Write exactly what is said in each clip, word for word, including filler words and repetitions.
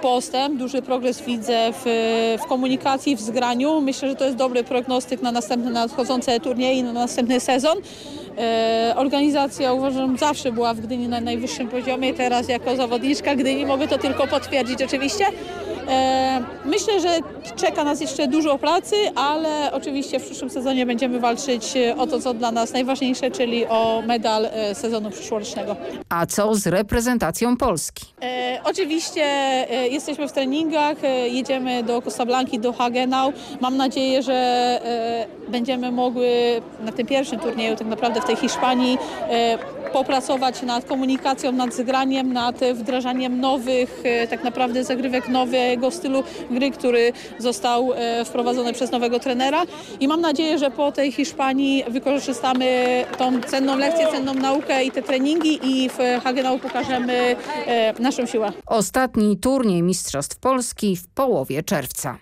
postęp, duży progres widzę w, w komunikacji, w zgraniu. Myślę, że to jest dobry prognostyk na następne nadchodzące turnieje i na następny sezon. E, organizacja, uważam, zawsze była w Gdyni na najwyższym poziomie. Teraz jako zawodniczka Gdyni mogę to tylko potwierdzić oczywiście. E, myślę, że czeka nas jeszcze dużo pracy, ale oczywiście w przyszłym sezonie będziemy walczyć o to, co dla nas najważniejsze, czyli o medal e, sezonu przyszłorocznego. A co z reprezentacją Polski? E, oczywiście e, jesteśmy w treningach, e, jedziemy do Casablanki, do Hagenau. Mam nadzieję, że e, będziemy mogły na tym pierwszym turnieju, tak naprawdę w tej Hiszpanii, e, popracować nad komunikacją, nad zgraniem, nad wdrażaniem nowych, e, tak naprawdę zagrywek nowego stylu gry, który został e, wprowadzony przez nowego trenera. I mam nadzieję, że po tej Hiszpanii wykorzystamy tą cenną lekcję, cenną naukę i te treningi i w Hagenau pokażemy e, naszą siłę. Ostatni turniej Mistrzostw Polski w połowie czerwca.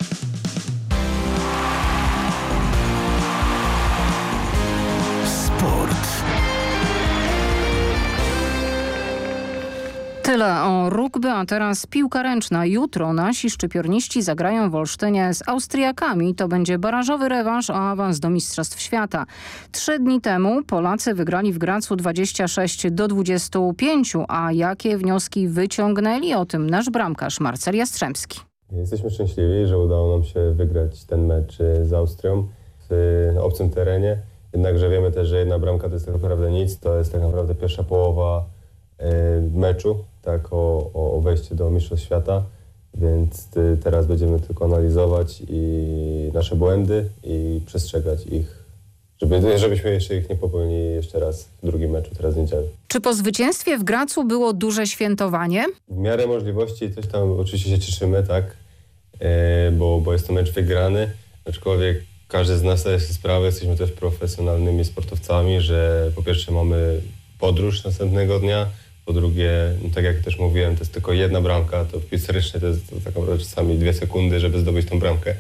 Sport. Tyle o rugby, a teraz piłka ręczna. Jutro nasi szczypiorniści zagrają w Olsztynie z Austriakami. To będzie barażowy rewanż o awans do Mistrzostw Świata. Trzy dni temu Polacy wygrali w Gracu dwadzieścia sześć do dwudziestu pięciu. A jakie wnioski wyciągnęli? O tym nasz bramkarz Marcel Jastrzębski. Jesteśmy szczęśliwi, że udało nam się wygrać ten mecz z Austrią w obcym terenie. Jednakże wiemy też, że jedna bramka to jest tak naprawdę nic. To jest tak naprawdę pierwsza połowa meczu, tak, o, o wejście do Mistrzostw Świata, więc teraz będziemy tylko analizować i nasze błędy i przestrzegać ich, żeby, żebyśmy jeszcze ich nie popełnili jeszcze raz w drugim meczu, teraz w niedzielę. Czy po zwycięstwie w Gracu było duże świętowanie? W miarę możliwości coś tam oczywiście się cieszymy, tak, bo, bo jest to mecz wygrany, aczkolwiek każdy z nas zdaje sobie sprawę, jesteśmy też profesjonalnymi sportowcami, że po pierwsze mamy podróż następnego dnia, po drugie, no tak jak też mówiłem, to jest tylko jedna bramka, to w piłce ręcznej to jest to tak naprawdę czasami dwie sekundy, żeby zdobyć tą bramkę,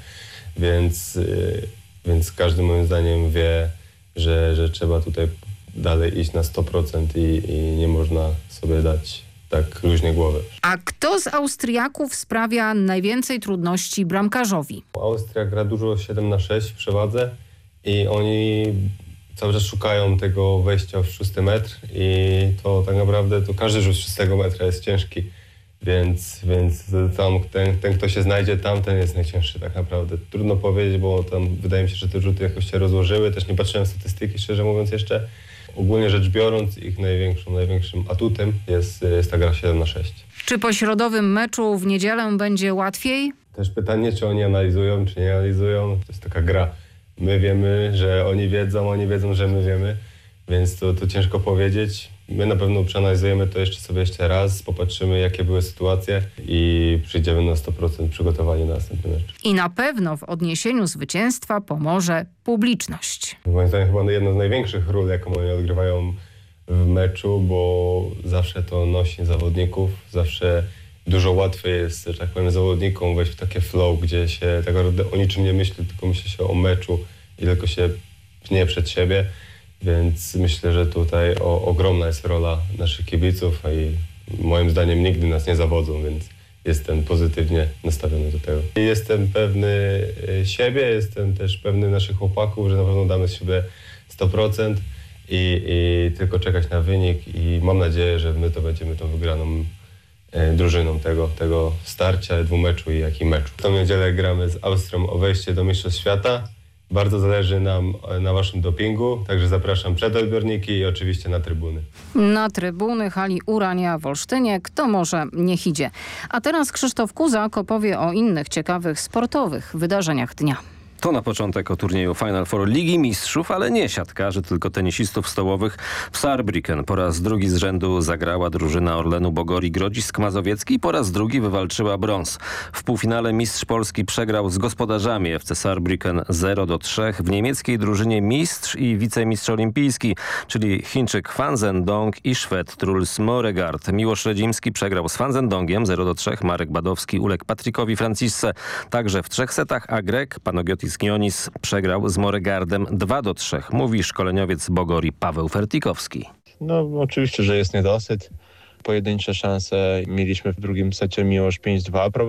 więc, yy, więc każdy moim zdaniem wie, że, że trzeba tutaj dalej iść na sto procent i, i nie można sobie dać tak luźnej głowy. A kto z Austriaków sprawia najwięcej trudności bramkarzowi? Austria gra dużo siedem na sześć w przewadze i oni cały czas szukają tego wejścia w szósty metr i to tak naprawdę to każdy rzut z szóstego metra jest ciężki, więc, więc tam ten, ten, kto się znajdzie tam, ten jest najcięższy tak naprawdę. Trudno powiedzieć, bo tam wydaje mi się, że te rzuty jakoś się rozłożyły, też nie patrzyłem w statystyki, szczerze mówiąc jeszcze. Ogólnie rzecz biorąc, ich największą, największym atutem jest, jest ta gra siedem na sześć. Czy po środowym meczu w niedzielę będzie łatwiej? Też pytanie, czy oni analizują, czy nie analizują. To jest taka gra. My wiemy, że oni wiedzą, oni wiedzą, że my wiemy, więc to, to ciężko powiedzieć. My na pewno przeanalizujemy to jeszcze sobie jeszcze raz, popatrzymy, jakie były sytuacje i przyjdziemy na sto procent przygotowani na następny mecz. I na pewno w odniesieniu zwycięstwa pomoże publiczność. Moim zdaniem chyba jedna z największych ról, jaką oni odgrywają w meczu, bo zawsze to nosi zawodników, zawsze dużo łatwiej jest, że tak powiem, zawodnikom wejść w takie flow, gdzie się tak naprawdę o niczym nie myśli, tylko myśli się o meczu i tylko się pnie przed siebie. Więc myślę, że tutaj o, ogromna jest rola naszych kibiców i moim zdaniem nigdy nas nie zawodzą, więc jestem pozytywnie nastawiony do tego. I jestem pewny siebie, jestem też pewny naszych chłopaków, że na pewno damy z siebie sto procent i, i tylko czekać na wynik i mam nadzieję, że my to będziemy tą wygraną drużyną tego, tego starcia, dwumeczu i jak i meczu. W tą niedzielę gramy z Austrią o wejście do Mistrzostw Świata. Bardzo zależy nam na waszym dopingu, także zapraszam przed odbiorniki i oczywiście na trybuny. Na trybuny hali Urania w Olsztynie. Kto może, niech idzie. A teraz Krzysztof Kuzak opowie o innych ciekawych sportowych wydarzeniach dnia. To na początek o turnieju Final Four Ligi Mistrzów, ale nie siatkarzy, tylko tenisistów stołowych. W Saarbrücken po raz drugi z rzędu zagrała drużyna Orlenu Bogori Grodzisk Mazowiecki i po raz drugi wywalczyła brąz. W półfinale mistrz Polski przegrał z gospodarzami F C Saarbrücken zero do trzech. W niemieckiej drużynie mistrz i wicemistrz olimpijski, czyli Chińczyk Fan Zhendong i Szwed Truls Moregard. Miłosz Redzimski przegrał z Fan Zhendongiem zero do trzech. Marek Badowski uległ Patrykowi Francisce także w trzech setach, a Grek Panagiotis Knionis przegrał z Moregardem dwa do trzech, mówi szkoleniowiec Bogori Paweł Fertikowski. No oczywiście, że jest niedosyt. Pojedyncze szanse mieliśmy w drugim secie Miłosz pięć dwa.